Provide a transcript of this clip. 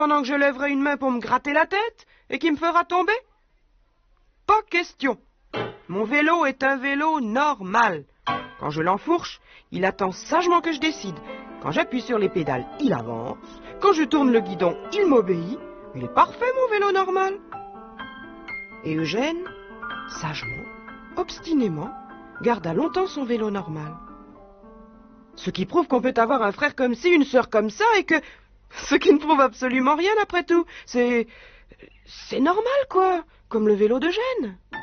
pendant que je lèverai une main pour me gratter la tête et qui me fera tomber? Pas question. Mon vélo est un vélo normal. Quand je l'enfourche, il attend sagement que je décide. Quand j'appuie sur les pédales, il avance. Quand je tourne le guidon, il m'obéit. Il est parfait, mon vélo normal. Et Eugène, sagement, obstinément, garda longtemps son vélo normal. Ce qui prouve qu'on peut avoir un frère comme ci, une sœur comme ça, et que... Ce qui ne prouve absolument rien, après tout. C'est normal, quoi, comme le vélo d'Eugène.